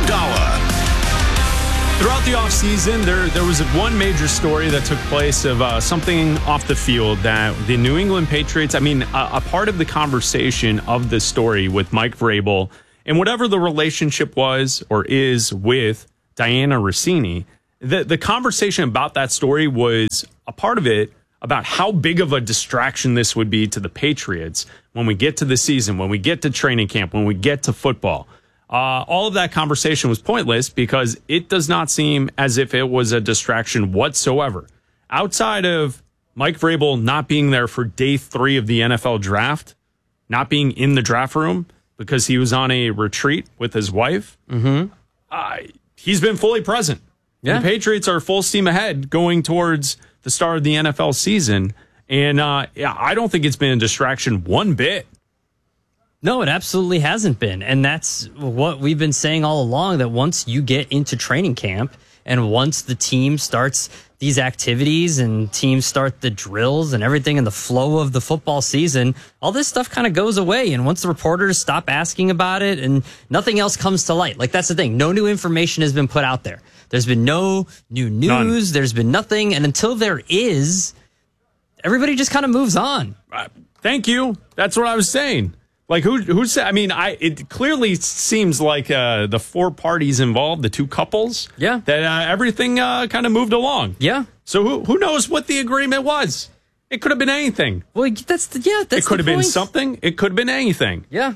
Abdallah. Throughout the offseason, there was one major story that took place of something off the field that the New England Patriots, a part of the conversation of the story with Mike Vrabel and whatever the relationship was or is with Diana Rossini, the conversation about that story was a part of it about how big of a distraction this would be to the Patriots when we get to the season, when we get to training camp, when we get to football. All of that conversation was pointless because it does not seem as if it was a distraction whatsoever. Outside of Mike Vrabel not being there for day 3 of the NFL draft, not being in the draft room because he was on a retreat with his wife, he's been fully present. Yeah. The Patriots are full steam ahead going towards the start of the NFL season. And I don't think it's been a distraction one bit. No, it absolutely hasn't been. And that's what we've been saying all along, that once you get into training camp and once the team starts these activities and teams start the drills and everything in the flow of the football season, all this stuff kind of goes away. And once the reporters stop asking about it and nothing else comes to light, like that's the thing. No new information has been put out there. There's been no new news. None. There's been nothing. And until there is, everybody just kind of moves on. Thank you. That's what I was saying. Like, who said? It clearly seems like the 4 parties involved, the 2 couples, that everything kind of moved along. Yeah. So who knows what the agreement was? It could have been anything. Well, that's it could have been something. It could have been anything. Yeah.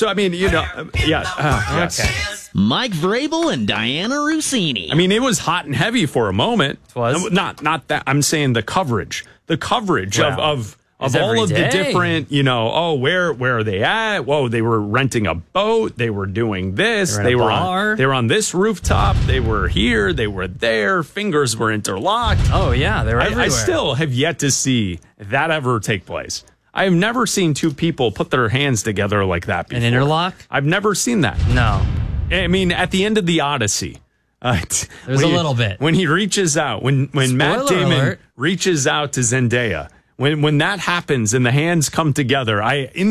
Yes. Okay. Mike Vrabel and Diana Rossini. It was hot and heavy for a moment. It was not that. I'm saying the coverage of all of the different, where are they at? Whoa, they were renting a boat. They were doing this. They were on this rooftop. They were here. They were there. Fingers were interlocked. Oh, yeah. They were everywhere. I still have yet to see that ever take place. I have never seen 2 people put their hands together like that before. An interlock? I've never seen that. No. At the end of the Odyssey. There's a little bit. When he reaches out, when Matt Damon reaches out to Zendaya, When that happens and the hands come together, in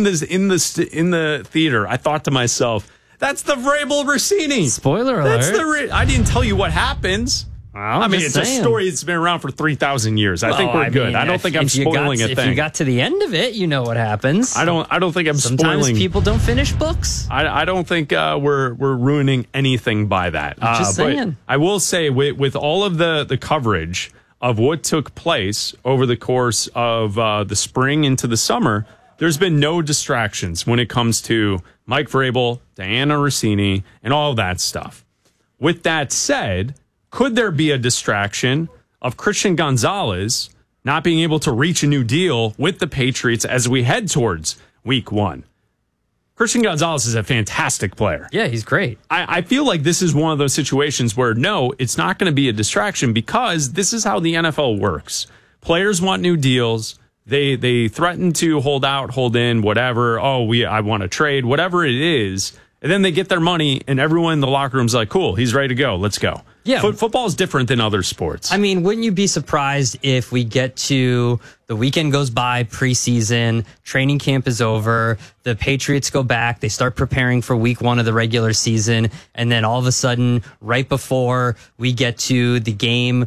the theater, I thought to myself, "That's the Vrabel Rossini." Spoiler alert! I didn't tell you what happens. Well, it's a story that's been around for 3,000 years. I think we're good. I don't think I'm spoiling a thing. If you got to the end of it, you know what happens. I don't think I'm spoiling. Sometimes people don't finish books. I don't think we're ruining anything by that. Just saying. But I will say with all of the coverage of what took place over the course of the spring into the summer, there's been no distractions when it comes to Mike Vrabel, Diana Rossini, and all of that stuff. With that said, could there be a distraction of Christian Gonzalez not being able to reach a new deal with the Patriots as we head towards week 1? Christian Gonzalez is a fantastic player. Yeah, he's great. I feel like this is one of those situations where, no, it's not going to be a distraction because this is how the NFL works. Players want new deals. They threaten to hold out, hold in, whatever. I want to trade, whatever it is. And then they get their money and everyone in the locker room's like, cool, he's ready to go. Let's go. Yeah. Football is different than other sports. Wouldn't you be surprised if we get to the weekend goes by, preseason, training camp is over, the Patriots go back, they start preparing for week 1 of the regular season, and then all of a sudden, right before we get to the game,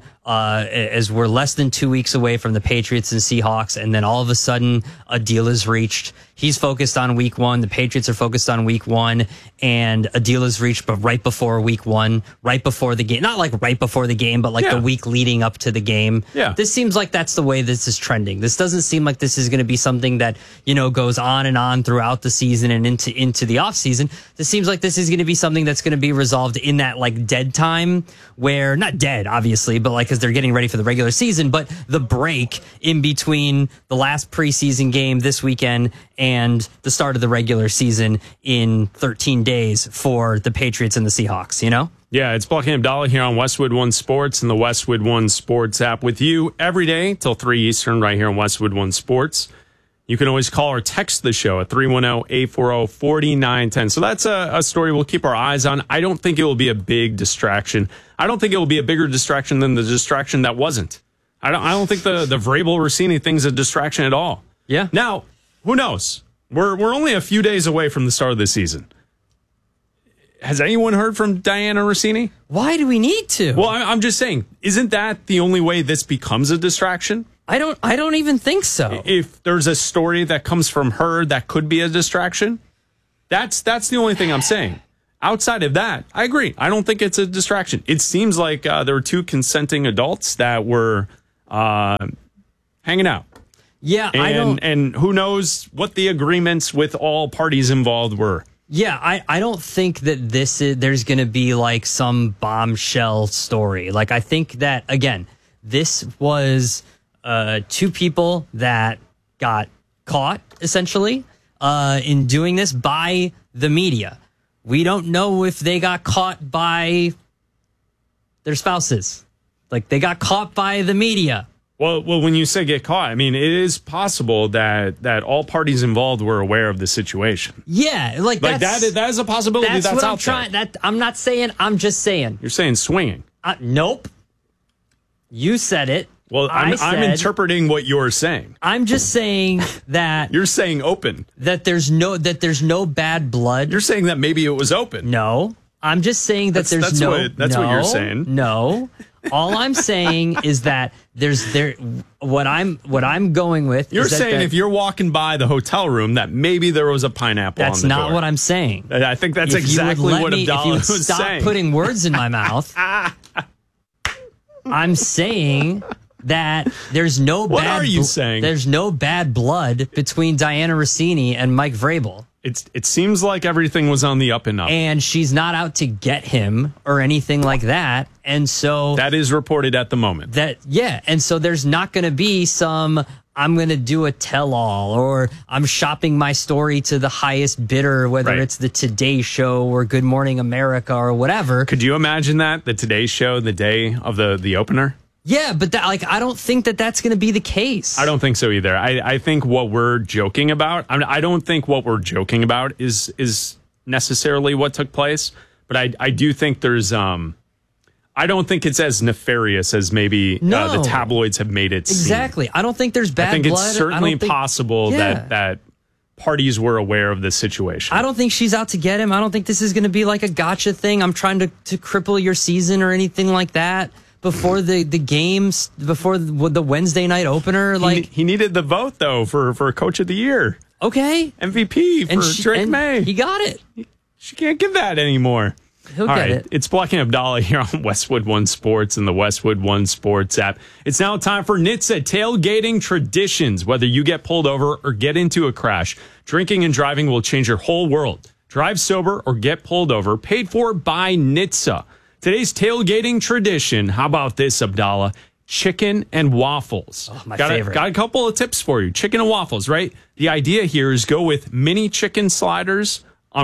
as we're less than 2 weeks away from the Patriots and Seahawks, and then all of a sudden a deal is reached. He's focused on week 1, the Patriots are focused on week 1, and a deal is reached, but right before week 1, right before the game. Not like right before the game, but like the week leading up to the game. Yeah. This seems like that's the way this is trending. This doesn't seem like this is going to be something that, goes on and on throughout the season and into the off season. This seems like this is going to be something that's going to be resolved in that like dead time where, not dead, obviously, but like, cause they're getting ready for the regular season, but the break in between the last preseason game this weekend and the start of the regular season in 13 days for the Patriots and the Seahawks, Yeah, it's Bucky Abdallah here on Westwood One Sports and the Westwood One Sports app with you every day till 3 Eastern right here on Westwood One Sports. You can always call or text the show at 310-840-4910. So that's a story we'll keep our eyes on. I don't think it will be a big distraction. I don't think it will be a bigger distraction than the distraction that wasn't. I don't think the Vrabel Rossini thing's a distraction at all. Yeah. Now, who knows? We're only a few days away from the start of the season. has anyone heard from Diana Rossini? Why do we need to? Well, I'm just saying, isn't that the only way this becomes a distraction? I don't even think so. If there's a story that comes from her that could be a distraction, that's the only thing I'm saying. Outside of that, I agree. I don't think it's a distraction. It seems like there were two consenting adults that were hanging out. Yeah, and who knows what the agreements with all parties involved were. Yeah, I don't think that there's going to be like some bombshell story. Like, I think that, again, this was two people that got caught, essentially, in doing this by the media. We don't know if they got caught by their spouses. Like, they got caught by the media. Well, when you say get caught, I mean, it is possible that all parties involved were aware of the situation. Yeah, that is a possibility that's what out I'm there. I'm not saying, I'm just saying. You're saying swinging. Nope. You said it. Well, I'm interpreting what you're saying. I'm just saying that you're saying open. That there's no bad blood. You're saying that maybe it was open. No. I'm just saying that that's what you're saying. No. All I'm saying is that what I'm going with. You're is saying if you're walking by the hotel room that maybe there was a pineapple on the door. That's not what I'm saying. I think that's exactly what Abdallah was saying. Stop putting words in my mouth. I'm saying that there's no what are you saying? There's no bad blood between Diana Rossini and Mike Vrabel. It seems like everything was on the up and up. And she's not out to get him or anything like that. And so that is reported at the moment. And so there's not going to be some, I'm going to do a tell-all, or I'm shopping my story to the highest bidder, whether it's the Today Show or Good Morning America or whatever. Could you imagine that? The Today Show, the day of the opener? Yeah, but I don't think that's going to be the case. I don't think so either. I think what we're joking about, I don't think what we're joking about is necessarily what took place, but I do think there's, I don't think it's as nefarious as maybe the tabloids have made it seem. Exactly. I don't think there's bad blood. I think it's certainly possible that parties were aware of this situation. I don't think she's out to get him. I don't think this is going to be like a gotcha thing. I'm trying to cripple your season or anything like that. Before the games, before the Wednesday night opener, he needed the vote though for Coach of the Year. Okay, MVP for Drake May. He got it. She can't give that anymore. He'll get it. It's Blocking Abdallah here on Westwood One Sports and the Westwood One Sports app. It's now time for NHTSA tailgating traditions. Whether you get pulled over or get into a crash, drinking and driving will change your whole world. Drive sober or get pulled over. Paid for by NHTSA. Today's tailgating tradition, how about this, Abdallah? Chicken and waffles. Oh, my favorite. Got a couple of tips for you. Chicken and waffles, right? The idea here is go with mini chicken sliders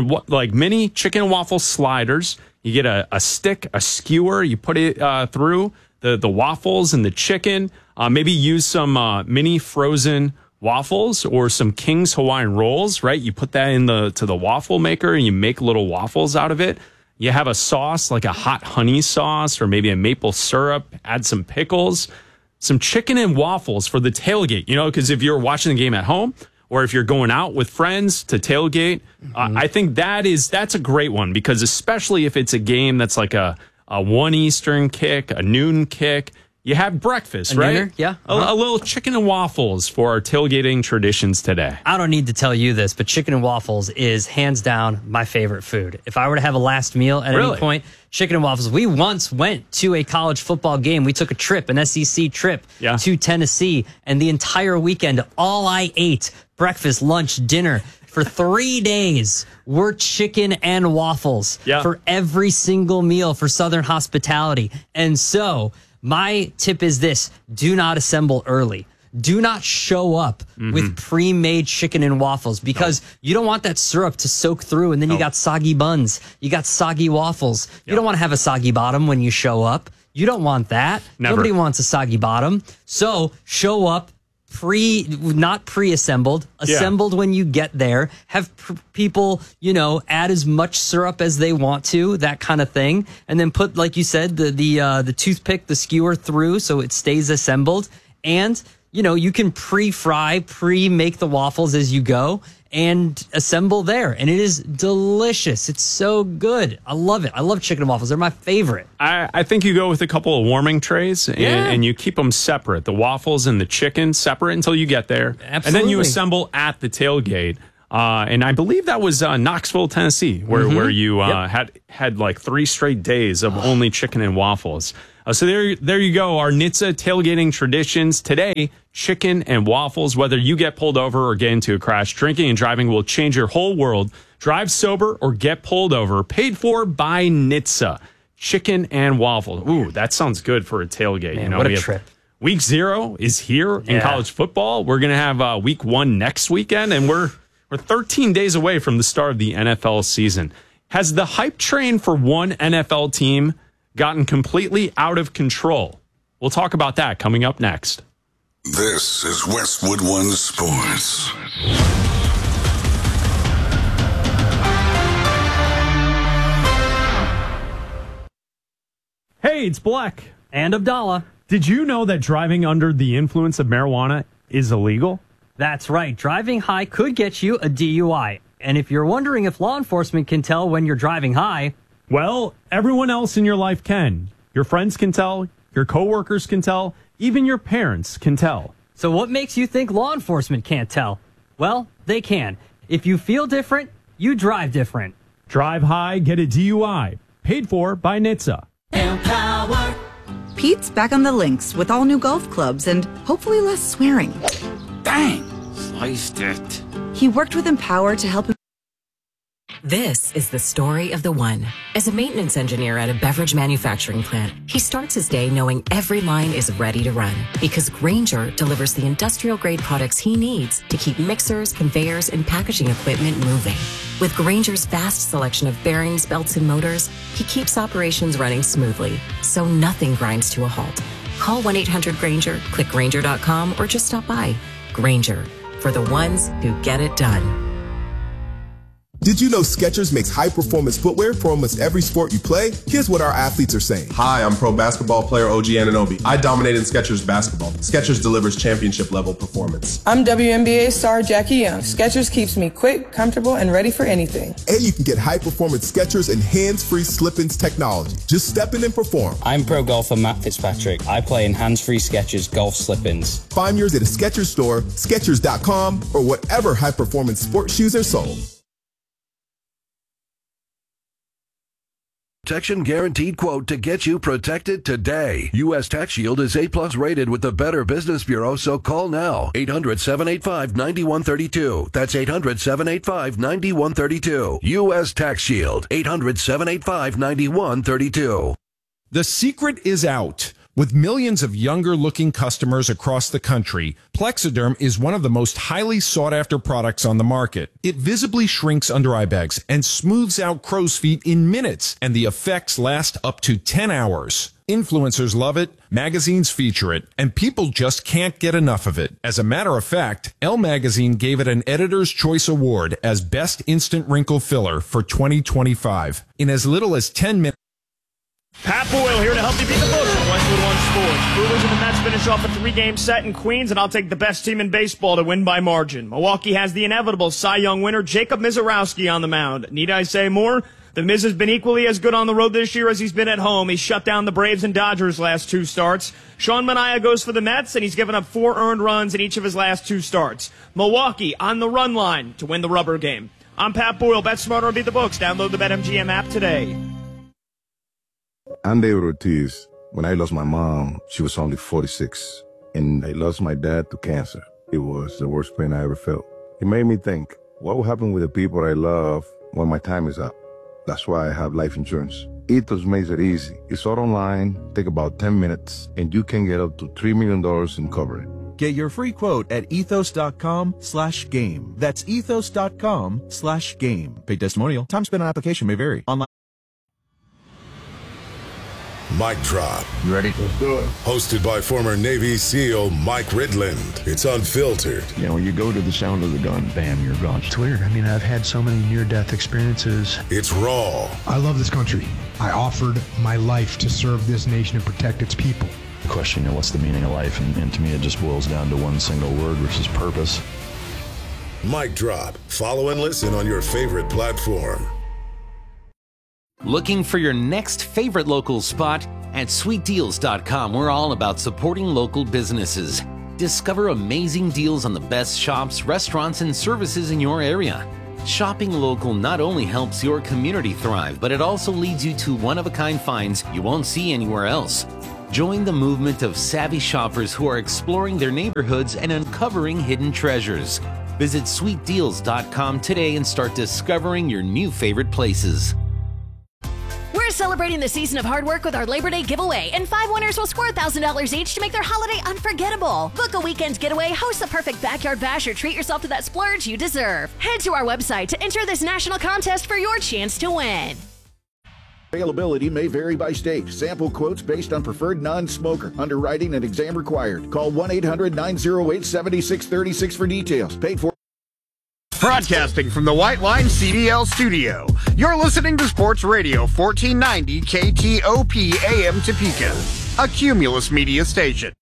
mini chicken and waffle sliders. You get a stick, a skewer, you put it through the waffles and the chicken. Maybe use some mini frozen waffles or some King's Hawaiian rolls, right? You put that to the waffle maker and you make little waffles out of it. You have a sauce, like a hot honey sauce or maybe a maple syrup, add some pickles, some chicken and waffles for the tailgate, because if you're watching the game at home or if you're going out with friends to tailgate, I think that's a great one because especially if it's a game that's like a 1 Eastern kick, a noon kick, you have breakfast, right? Dinner? Yeah. A little chicken and waffles for our tailgating traditions today. I don't need to tell you this, but chicken and waffles is hands down my favorite food. If I were to have a last meal at any point, chicken and waffles. We once went to a college football game. We took a trip, an SEC trip to Tennessee, and the entire weekend, all I ate, breakfast, lunch, dinner, for 3 days were chicken and waffles for every single meal for Southern hospitality. And so my tip is this: do not assemble early. Do not show up with pre-made chicken and waffles because you don't want that syrup to soak through and then you got soggy buns. You got soggy waffles. You don't want to have a soggy bottom when you show up. You don't want that. Never. Nobody wants a soggy bottom. So show up not pre-assembled, assembled when you get there. Have people, add as much syrup as they want to, that kind of thing. And then put, like you said, the toothpick, the skewer through so it stays assembled. And, you can pre-fry, pre-make the waffles as you go. and assemble there. And it is delicious. It's so good. I love it. I love chicken and waffles. They're my favorite. I think you go with a couple of warming trays and you keep them separate. The waffles and the chicken separate until you get there. Absolutely. And then you assemble at the tailgate. And I believe that was Knoxville, Tennessee, where you had like 3 straight days of only chicken and waffles. So there you go. Our NHTSA tailgating traditions today, chicken and waffles. Whether you get pulled over or get into a crash, drinking and driving will change your whole world. Drive sober or get pulled over. Paid for by NHTSA. Chicken and waffles. Ooh, that sounds good for a tailgate. Man, what a trip. Week 0 is here in college football. We're going to have week 1 next weekend, and we're 13 days away from the start of the NFL season. Has the hype train for one NFL team gotten completely out of control? We'll talk about that coming up next. This is Westwood One Sports. Hey, it's Black. And Abdallah. Did you know that driving under the influence of marijuana is illegal? That's right. Driving high could get you a DUI. And if you're wondering if law enforcement can tell when you're driving high, well, everyone else in your life can. Your friends can tell, your coworkers can tell, even your parents can tell. So what makes you think law enforcement can't tell? Well, they can. If you feel different, you drive different. Drive high, get a DUI. Paid for by NHTSA. Empower. Pete's back on the links with all new golf clubs and hopefully less swearing. Dang, sliced it. He worked with Empower to help him. This is the story of the one. As a maintenance engineer at a beverage manufacturing plant, he starts his day knowing every line is ready to run because Grainger delivers the industrial-grade products he needs to keep mixers, conveyors, and packaging equipment moving. With Grainger's vast selection of bearings, belts, and motors, he keeps operations running smoothly, so nothing grinds to a halt. Call 1-800-GRAINGER, click Grainger.com, or just stop by. Grainger, for the ones who get it done. Did you know Skechers makes high-performance footwear for almost every sport you play? Here's what our athletes are saying. Hi, I'm pro basketball player OG Anunoby. I dominate in Skechers basketball. Skechers delivers championship-level performance. I'm WNBA star Jackie Young. Skechers keeps me quick, comfortable, and ready for anything. And you can get high-performance Skechers and hands-free slip-ins technology. Just step in and perform. I'm pro golfer Matt Fitzpatrick. I play in hands-free Skechers golf slip-ins. Find yours at a Skechers store, Skechers.com, or whatever high-performance sports shoes are sold. Protection Guaranteed quote to get you protected today. U.S. Tax Shield is A+ rated with the Better Business Bureau, so call now. 800-785-9132. That's 800-785-9132. U.S. Tax Shield. 800-785-9132. The secret is out. With millions of younger-looking customers across the country, Plexiderm is one of the most highly sought-after products on the market. It visibly shrinks under eye bags and smooths out crow's feet in minutes, and the effects last up to 10 hours. Influencers love it, magazines feature it, and people just can't get enough of it. As a matter of fact, Elle Magazine gave it an Editor's Choice Award as Best Instant Wrinkle Filler for 2025 in as little as 10 minutes. Pat Boyle here to help you beat the books on Westwood One Sports. Brewers and the Mets finish off a 3-game set in Queens, and I'll take the best team in baseball to win by margin. Milwaukee has the inevitable Cy Young winner, Jacob Mizorowski, on the mound. Need I say more? The Miz has been equally as good on the road this year as he's been at home. He shut down the Braves and Dodgers last 2 starts. Sean Manaea goes for the Mets, and he's given up 4 earned runs in each of his last 2 starts. Milwaukee on the run line to win the rubber game. I'm Pat Boyle. Bet smarter and beat the books. Download the BetMGM app today. I'm David Ortiz. When I lost my mom, she was only 46, and I lost my dad to cancer. It was the worst pain I ever felt. It made me think, what will happen with the people I love when my time is up? That's why I have life insurance. Ethos makes it easy. It's all online, take about 10 minutes, and you can get up to $3 million in coverage. Get your free quote at ethos.com/game. That's ethos.com/game. Paid testimonial. Time spent on application may vary. Online. Mic Drop. You ready? Let's do it. Hosted by former Navy SEAL Mike Ridland. It's unfiltered. You know, when you go to the sound of the gun, bam, you're gone. It's weird. I mean, I've had so many near-death experiences. It's raw. I love this country. I offered my life to serve this nation and protect its people. The question, what's the meaning of life? And to me, it just boils down to one single word, which is purpose. Mic Drop. Follow and listen on your favorite platform. Looking for your next favorite local spot? At sweetdeals.com, we're all about supporting local businesses. Discover amazing deals on the best shops, restaurants, and services in your area. Shopping local not only helps your community thrive, but it also leads you to one-of-a-kind finds you won't see anywhere else. Join the movement of savvy shoppers who are exploring their neighborhoods and uncovering hidden treasures. Visit sweetdeals.com today and start discovering your new favorite places. We're celebrating the season of hard work with our Labor Day giveaway, and 5 winners will score $1,000 each to make their holiday unforgettable. Book a weekend getaway, host the perfect backyard bash, or treat yourself to that splurge you deserve. Head to our website to enter this national contest for your chance to win. Availability may vary by state. Sample quotes based on preferred non-smoker. Underwriting and exam required. Call 1-800-908-7636 for details. Paid for. Broadcasting from the White Line CDL studio. You're listening to Sports Radio 1490 KTOP AM Topeka, a Cumulus media station.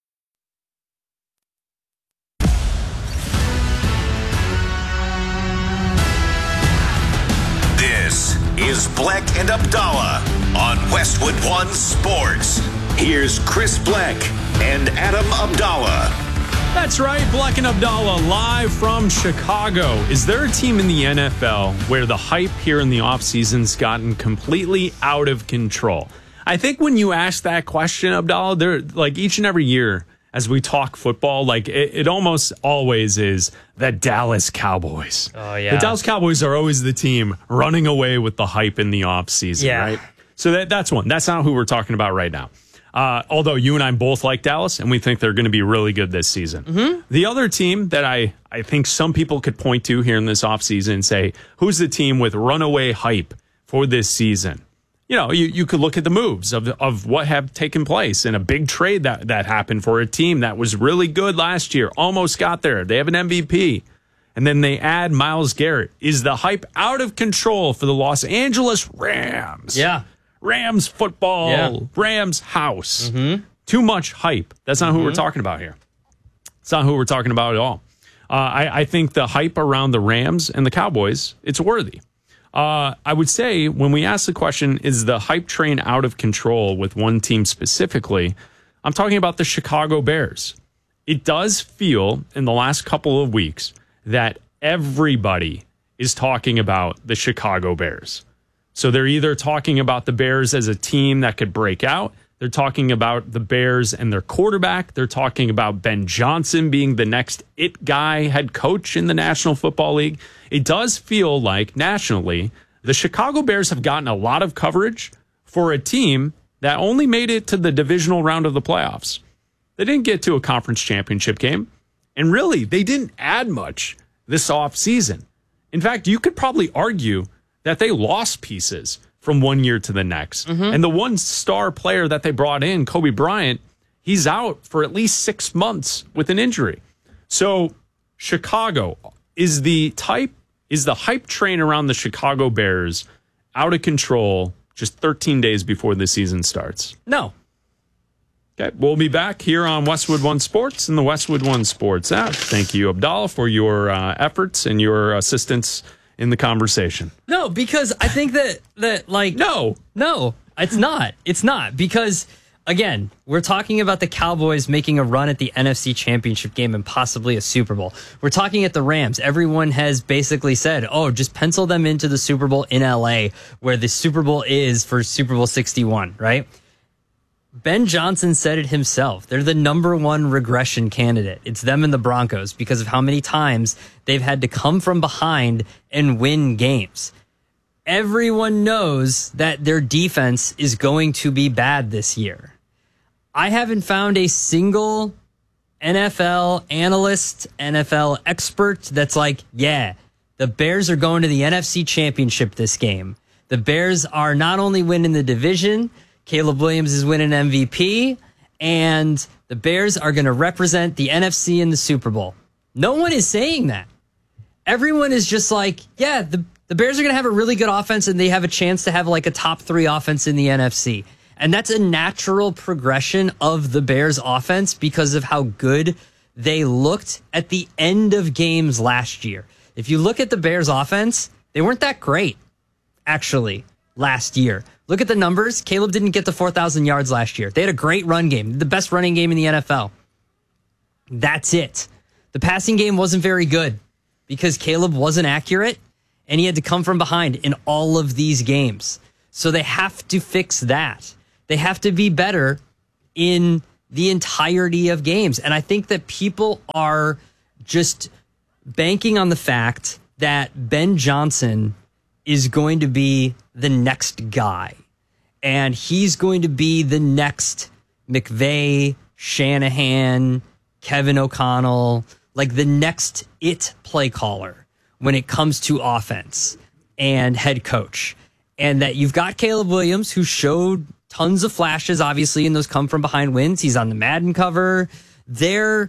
This is Black and Abdallah on Westwood One Sports. Here's Chris Black and Adam Abdallah. That's right, Black and Abdallah live from Chicago. Is there a team in the NFL where the hype here in the offseason's gotten completely out of control? I think when you ask that question, Abdallah, there, like each and every year as we talk football, like it almost always is the Dallas Cowboys. Oh, yeah. The Dallas Cowboys are always the team running away with the hype in the offseason, right? So that's one. That's not who we're talking about right now. Although you and I both like Dallas, and we think they're going to be really good this season. Mm-hmm. The other team that I think some people could point to here in this offseason and say, who's the team with runaway hype for this season? You know, you could look at the moves of what have taken place in a big trade that happened for a team that was really good last year, almost got there. They have an MVP, and then they add Myles Garrett. Is the hype out of control for the Los Angeles Rams? Yeah. Rams football, Rams house. Mm-hmm. Too much hype. That's not who we're talking about here. It's not who we're talking about at all. I think the hype around the Rams and the Cowboys, it's worthy. I would say when we ask the question, is the hype train out of control with one team specifically, I'm talking about the Chicago Bears. It does feel in the last couple of weeks that everybody is talking about the Chicago Bears. So they're either talking about the Bears as a team that could break out. They're talking about the Bears and their quarterback. They're talking about Ben Johnson being the next it guy head coach in the National Football League. It does feel like nationally, the Chicago Bears have gotten a lot of coverage for a team that only made it to the divisional round of the playoffs. They didn't get to a conference championship game. And really, they didn't add much this offseason. In fact, you could probably argue that they lost pieces from one year to the next. Mm-hmm. And the one star player that they brought in, Kobe Bryant, he's out for at least 6 months with an injury. So Chicago, is the hype train around the Chicago Bears out of control just 13 days before the season starts? No. Okay, we'll be back here on Westwood One Sports and the Westwood One Sports app. Thank you, Abdallah, for your efforts and your assistance in the conversation. No, because I think that like no, it's not. It's not because again, we're talking about the Cowboys making a run at the NFC Championship game and possibly a Super Bowl. We're talking at the Rams. Everyone has basically said, "Oh, just pencil them into the Super Bowl in LA, where the Super Bowl is for Super Bowl 61." Right? Ben Johnson said it himself. They're the number one regression candidate. It's them and the Broncos because of how many times they've had to come from behind and win games. Everyone knows that their defense is going to be bad this year. I haven't found a single NFL analyst, NFL expert that's like, yeah, the Bears are going to the NFC Championship this game. The Bears are not only winning the division, Caleb Williams is winning MVP, and the Bears are going to represent the NFC in the Super Bowl. No one is saying that. Everyone is just like, yeah, the Bears are going to have a really good offense, and they have a chance to have like a top 3 offense in the NFC. And that's a natural progression of the Bears offense because of how good they looked at the end of games last year. If you look at the Bears offense, they weren't that great, actually, last year. Look at the numbers. Caleb didn't get to 4,000 yards last year. They had a great run game, the best running game in the NFL. That's it. The passing game wasn't very good because Caleb wasn't accurate and he had to come from behind in all of these games. So they have to fix that. They have to be better in the entirety of games. And I think that people are just banking on the fact that Ben Johnson is going to be the next guy. And he's going to be the next McVay, Shanahan, Kevin O'Connell, like the next play caller when it comes to offense and head coach. And that you've got Caleb Williams, who showed tons of flashes, obviously, in those come from behind wins. He's on the Madden cover. They're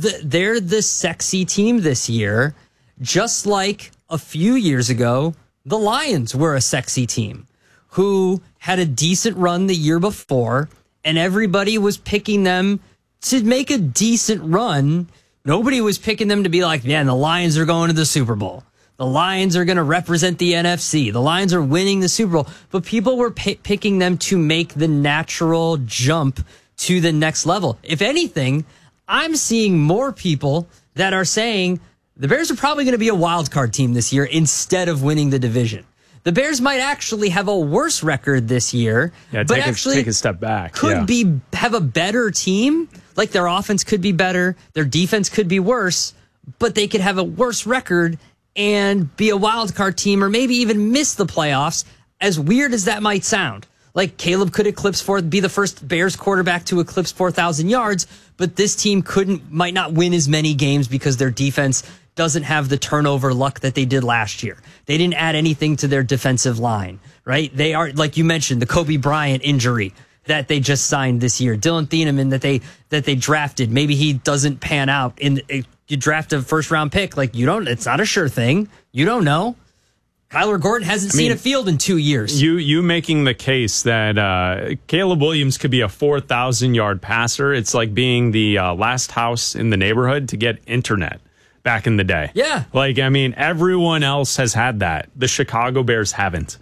the sexy team this year, just like a few years ago, the Lions were a sexy team who had a decent run the year before, and everybody was picking them to make a decent run. Nobody was picking them to be like, man, the Lions are going to the Super Bowl. The Lions are going to represent the NFC. The Lions are winning the Super Bowl. But people were picking them to make the natural jump to the next level. If anything, I'm seeing more people that are saying the Bears are probably going to be a wild card team this year instead of winning the division. The Bears might actually have a worse record this year, but take a step back. Could have a better team. Like their offense could be better, their defense could be worse, but they could have a worse record and be a wild card team, or maybe even miss the playoffs. As weird as that might sound, like Caleb could be the first Bears quarterback to eclipse 4,000 yards, but this team might not win as many games because their defense doesn't have the turnover luck that they did last year. They didn't add anything to their defensive line, right? They are, like you mentioned, the Kobe Bryant injury that they just signed this year. Dylan Thieneman that they drafted. Maybe he doesn't pan out. You draft a first round pick, it's not a sure thing. You don't know. Kyler Gordon hasn't seen a field in 2 years. You making the case that Caleb Williams could be a 4,000-yard passer. It's like being the last house in the neighborhood to get internet back in the day. Yeah. Everyone else has had that. The Chicago Bears haven't.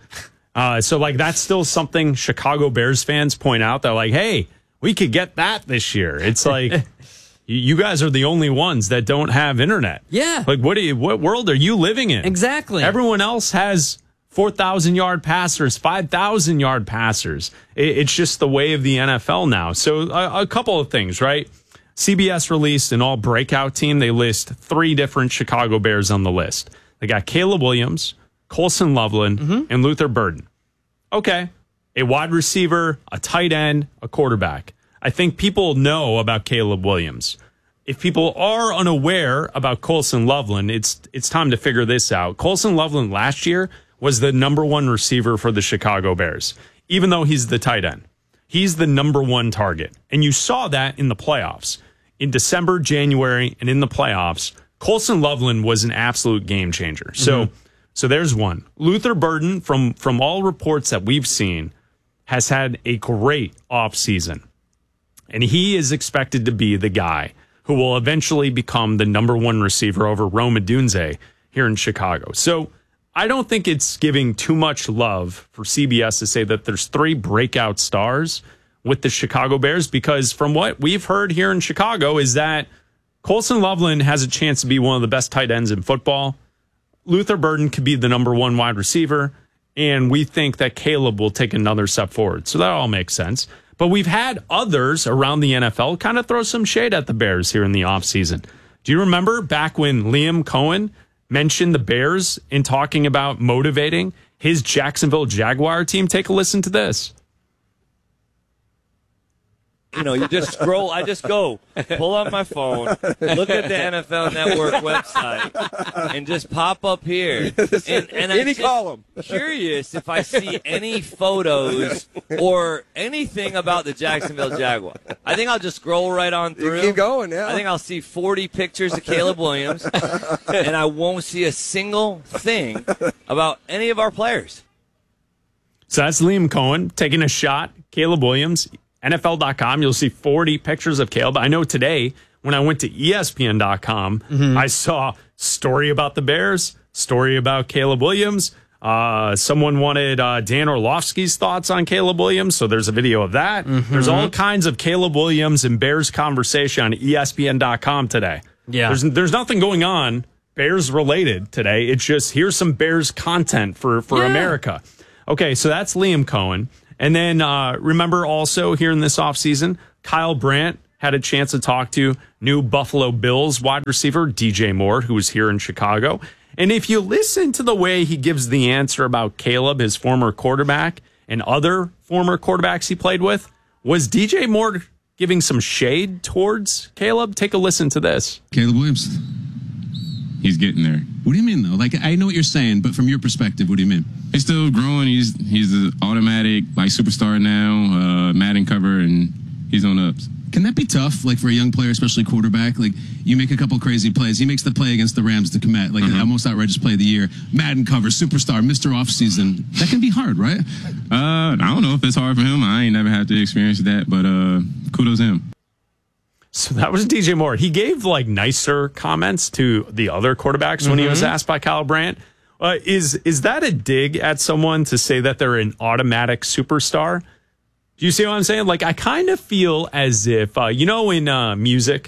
So that's still something Chicago Bears fans point out. They're like, hey, we could get that this year. It's like, you guys are the only ones that don't have internet. Yeah. What world are you living in? Exactly. Everyone else has 4,000-yard passers, 5,000-yard passers. It's just the way of the NFL now. So a couple of things, right? CBS released an all breakout team. They list 3 different Chicago Bears on the list. They got Caleb Williams, Colson Loveland, and Luther Burden. Okay. A wide receiver, a tight end, a quarterback. I think people know about Caleb Williams. If people are unaware about Colson Loveland, it's time to figure this out. Colson Loveland last year was the number 1 receiver for the Chicago Bears, even though he's the tight end. He's the number 1 target. And you saw that in the playoffs. In December, January, and in the playoffs, Colson Loveland was an absolute game changer. So there's one. Luther Burden, from all reports that we've seen, has had a great offseason. And he is expected to be the guy who will eventually become the number 1 receiver over Rome Odunze here in Chicago. So I don't think it's giving too much love for CBS to say that there's 3 breakout stars with the Chicago Bears, because from what we've heard here in Chicago is that Colson Loveland has a chance to be one of the best tight ends in football. Luther Burden could be the number 1 wide receiver, and we think that Caleb will take another step forward. So that all makes sense. But we've had others around the NFL kind of throw some shade at the Bears here in the offseason. Do you remember back when Liam Cohen mentioned the Bears in talking about motivating his Jacksonville Jaguar team? Take a listen to this. You just scroll. I just go, pull up my phone, look at the NFL Network website, and just pop up here. And I'm column. Curious if I see any photos or anything about the Jacksonville Jaguars. I think I'll just scroll right on through. You keep going, yeah. I think I'll see 40 pictures of Caleb Williams, and I won't see a single thing about any of our players. So that's Liam Cohen taking a shot. Caleb Williams. NFL.com, you'll see 40 pictures of Caleb. I know today when I went to ESPN.com, I saw story about the Bears, story about Caleb Williams. Someone wanted Dan Orlovsky's thoughts on Caleb Williams, so there's a video of that. There's all kinds of Caleb Williams and Bears conversation on ESPN.com today. Yeah. There's nothing going on Bears related today. It's just here's some Bears content for America. Okay, so that's Liam Cohen. And then remember also here in this offseason, Kyle Brandt had a chance to talk to new Buffalo Bills wide receiver DJ Moore, who was here in Chicago. And if you listen to the way he gives the answer about Caleb, his former quarterback, and other former quarterbacks he played with, was DJ Moore giving some shade towards Caleb? Take a listen to this. Caleb Williams, he's getting there. What do you mean, though? Like, I know what you're saying, but from your perspective, what do you mean? He's still growing. He's an automatic, like, superstar now, Madden cover, and he's on ups. Can that be tough, like, for a young player, especially quarterback? Like, you make a couple crazy plays. He makes the play against the Rams to commit, like, the most outrageous play of the year. Madden cover, superstar, Mr. Offseason. That can be hard, right? I don't know if it's hard for him. I ain't never had to experience that, but kudos to him. So that was DJ Moore. He gave, like, nicer comments to the other quarterbacks when he was asked by Kyle Brandt. Is that a dig at someone to say that they're an automatic superstar? Do you see what I'm saying? Like, I kind of feel as if, in music,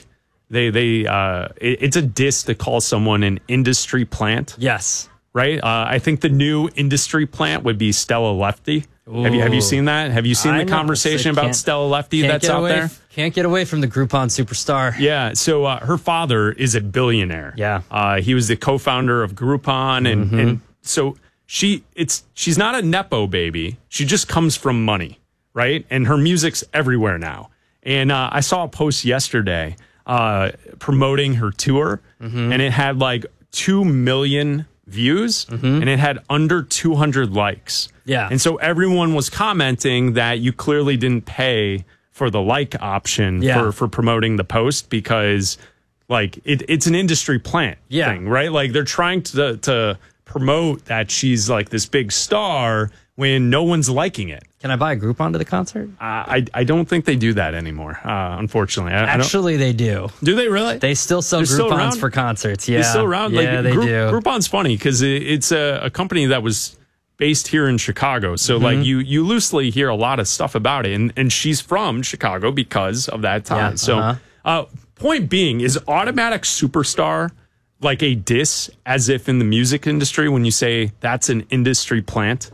it's a diss to call someone an industry plant. Yes. Right? I think the new industry plant would be Stella Lefty. Have you seen that? Have you seen the conversation about Stella Lefty that's out there? Can't get away from the Groupon superstar. Yeah. So her father is a billionaire. Yeah. He was the co-founder of Groupon, and so she's not a nepo baby. She just comes from money. Right? And her music's everywhere now. And I saw a post yesterday promoting her tour, and it had like 2 million views, and it had under 200 likes. Yeah. And so everyone was commenting that you clearly didn't pay for the like option for promoting the post because, like, it's an industry plant thing, right? Like, they're trying to promote that she's like this big star when no one's liking it. Can I buy a Groupon to the concert? I don't think they do that anymore, unfortunately. Actually, they do. Do they really? They still sell Groupons for concerts. Yeah. They're still around? Yeah, they do. Groupon's funny because it's a company that was based here in Chicago. So, like, you loosely hear a lot of stuff about it. And she's from Chicago because of that time. So, point being, is automatic superstar like a diss as if in the music industry when you say that's an industry plant?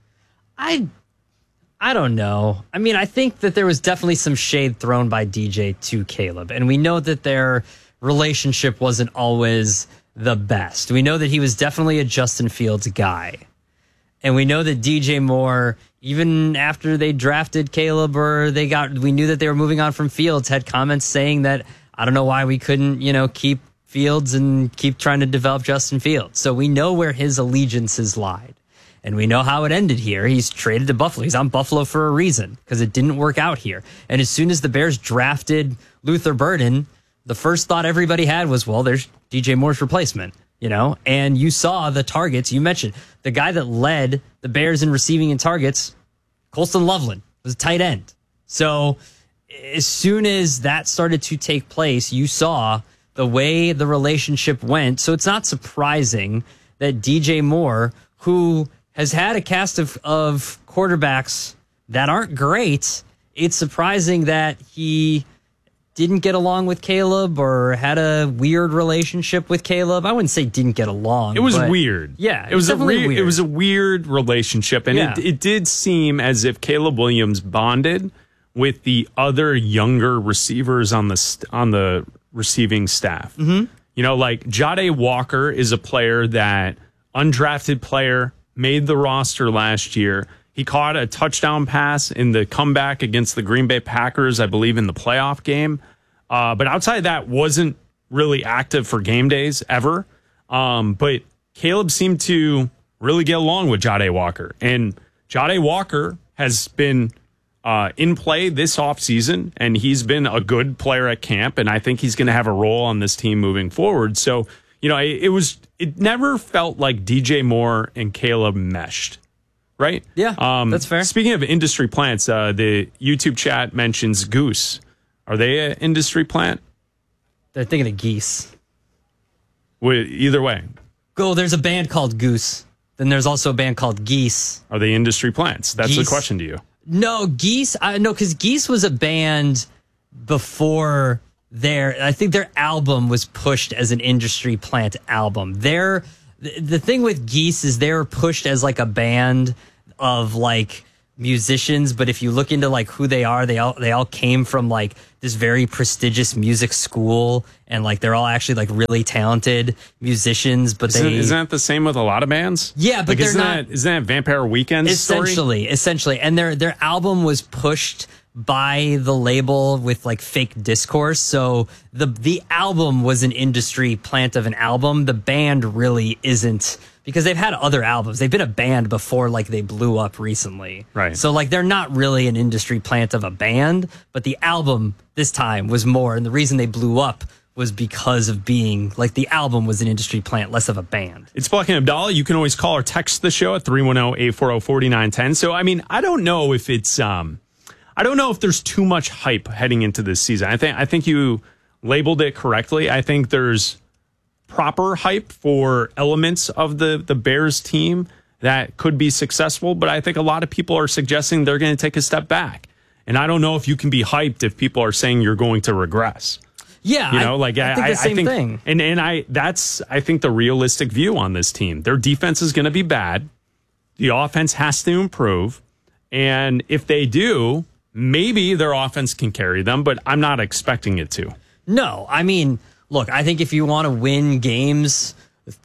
I don't know. I mean, I think that there was definitely some shade thrown by DJ to Caleb, and we know that their relationship wasn't always the best. We know that he was definitely a Justin Fields guy, and we know that DJ Moore, even after they drafted Caleb we knew that they were moving on from Fields, had comments saying that I don't know why we couldn't, keep Fields and keep trying to develop Justin Fields. So we know where his allegiances lied. And we know how it ended here. He's traded to Buffalo. He's on Buffalo for a reason because it didn't work out here. And as soon as the Bears drafted Luther Burden, the first thought everybody had was, well, there's DJ Moore's replacement, And you saw the targets. You mentioned the guy that led the Bears in receiving and targets, Colston Loveland, was a tight end. So as soon as that started to take place, you saw the way the relationship went. So it's not surprising that DJ Moore, who has had a cast of quarterbacks that aren't great, it's surprising that he didn't get along with Caleb or had a weird relationship with Caleb. I wouldn't say didn't get along. It was weird. Yeah, it was weird. It was a weird relationship, and it did seem as if Caleb Williams bonded with the other younger receivers on the receiving staff. Like Jade Walker is a player that undrafted player. Made the roster last year. He caught a touchdown pass in the comeback against the Green Bay Packers, I believe, in the playoff game. But outside of that, wasn't really active for game days ever. But Caleb seemed to really get along with Jade Walker. And Jade Walker has been in play this offseason, and he's been a good player at camp, and I think he's going to have a role on this team moving forward. So, it never felt like DJ Moore and Caleb meshed, right? Yeah, that's fair. Speaking of industry plants, the YouTube chat mentions Goose. Are they an industry plant? They're thinking of Geese. Either way. There's a band called Goose. Then there's also a band called Geese. Are they industry plants? That's Geese. the question to you. No, Geese. No, because Geese was a band before I think their album was pushed as an industry plant album. The thing with Geese is they were pushed as like a band of like musicians, but if you look into like who they are, they all came from like this very prestigious music school, and like they're all actually like really talented musicians. But isn't that the same with a lot of bands? Yeah, but like, isn't that Vampire Weekend's story? Essentially, and their album was pushed by the label with like fake discourse. So the album was an industry plant of an album. The band really isn't, because they've had other albums. They've been a band before, like they blew up recently. Right. So like they're not really an industry plant of a band, but the album this time was more. And the reason they blew up was because of being like the album was an industry plant, less of a band. It's Black and Abdallah. You can always call or text the show at 310-840-4910. So, I mean, I don't know if it's, I don't know if there's too much hype heading into this season. I think you labeled it correctly. I think there's proper hype for elements of the Bears team that could be successful, but I think a lot of people are suggesting they're going to take a step back. And I don't know if you can be hyped if people are saying you're going to regress. Yeah, I think the same thing. And that's I think the realistic view on this team. Their defense is going to be bad. The offense has to improve. And if they do, maybe their offense can carry them, but I'm not expecting it to. No, I mean, look, I think if you want to win games,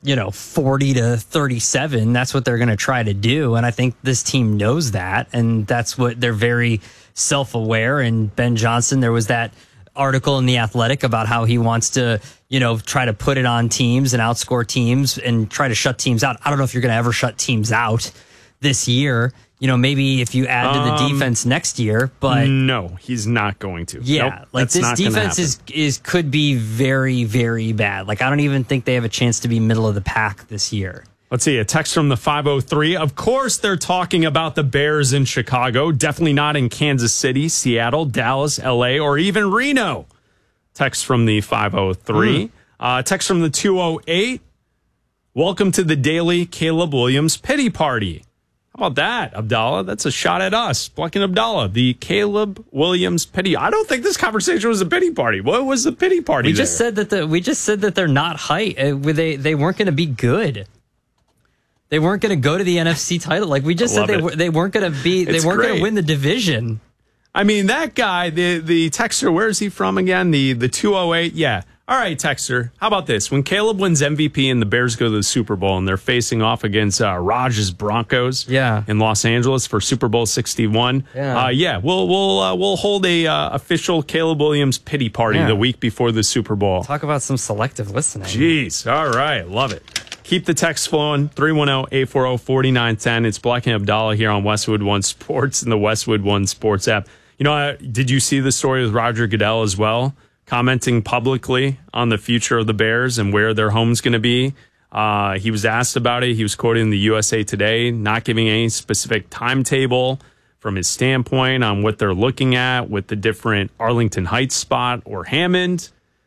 40-37, that's what they're going to try to do. And I think this team knows that. And that's what they're very self-aware. And Ben Johnson, there was that article in The Athletic about how he wants to, try to put it on teams and outscore teams and try to shut teams out. I don't know if you're going to ever shut teams out this year. Maybe if you add to the defense next year, but no, he's not going to. Yeah, nope, like this defense could be very, very bad. Like I don't even think they have a chance to be middle of the pack this year. Let's see, a text from the 503. Of course, they're talking about the Bears in Chicago. Definitely not in Kansas City, Seattle, Dallas, LA, or even Reno. Text from the 503. Text from the 208. Welcome to the daily Caleb Williams pity party. How about that, Abdallah? That's a shot at us. Black and Abdallah, the Caleb Williams pity. I don't think this conversation was a pity party. What was the pity party? We just said that they're not hype. They weren't going to be good. They weren't going to go to the NFC title. Like we just said, they weren't going to be. They weren't going to win the division. I mean, that guy, the texter. Where is he from again? The 208. Yeah. All right, texter. How about this? When Caleb wins MVP and the Bears go to the Super Bowl and they're facing off against Raj's Broncos, in Los Angeles for Super Bowl 61, we'll hold a official Caleb Williams pity party the week before the Super Bowl. Talk about some selective listening. Jeez. All right, love it. Keep the text flowing. 310-840-4910. It's Black and Abdallah here on Westwood One Sports and the Westwood One Sports app. Did you see the story with Roger Goodell as well? Commenting publicly on the future of the Bears and where their home's going to be. He was asked about it. He was quoted in the USA Today, not giving any specific timetable from his standpoint on what they're looking at with the different Arlington Heights spot or Hammond.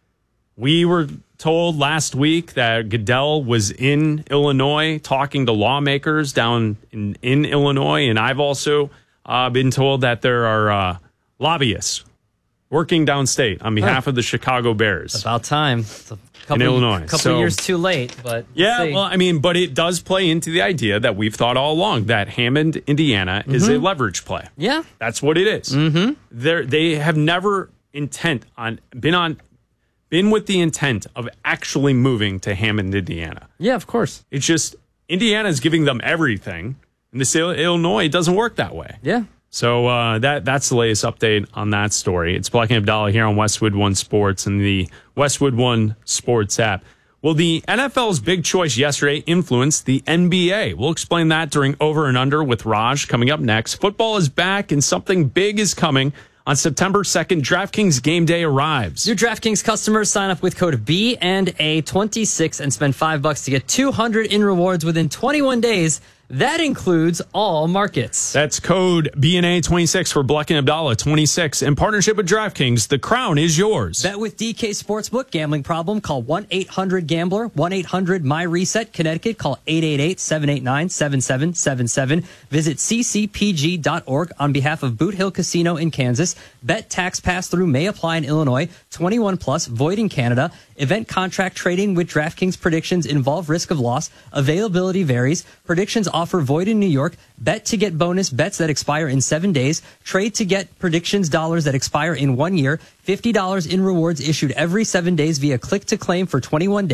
We were told last week that Goodell was in Illinois talking to lawmakers down in Illinois, and I've also been told that there are lobbyists working downstate on behalf of the Chicago Bears. About time. It's a couple, in Illinois. A couple years too late, but but it does play into the idea that we've thought all along that Hammond, Indiana is a leverage play. Yeah. That's what it is. Mm-hmm. They have never been with the intent of actually moving to Hammond, Indiana. Yeah, of course. It's just Indiana is giving them everything. And this Illinois, it doesn't work that way. Yeah. So that's the latest update on that story. It's Black and Abdallah here on Westwood One Sports and the Westwood One Sports app. Well, the NFL's big choice yesterday influenced the NBA. We'll explain that during Over and Under with Raj coming up next. Football is back and something big is coming. On September 2nd, DraftKings Game Day arrives. New DraftKings customers sign up with code B&A26 and spend $5 to get $200 in rewards within 21 days. That includes all markets. That's code BNA26 for Bleck and Abdallah 26. In partnership with DraftKings, the crown is yours. Bet with DK Sportsbook. Gambling problem? Call 1-800-GAMBLER. 1-800-MY-RESET. Connecticut. Call 888-789-7777. Visit ccpg.org on behalf of Boot Hill Casino in Kansas. Bet tax pass-through may apply in Illinois. 21 plus. Void in Canada. Event contract trading with DraftKings predictions involve risk of loss. Availability varies. Predictions offer void in New York. Bet to get bonus bets that expire in 7 days. Trade to get predictions dollars that expire in 1 year. $50 in rewards issued every 7 days via click to claim for 21 days.